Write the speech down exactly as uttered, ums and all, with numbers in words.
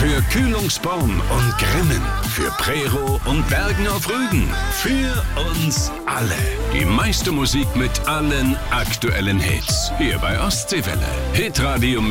Für Kühlungsborn und Grimmen. Für Prero und Bergen auf Rügen. Für uns alle. Die meiste Musik mit allen aktuellen Hits. Hier bei Ostseewelle. Hitradio mit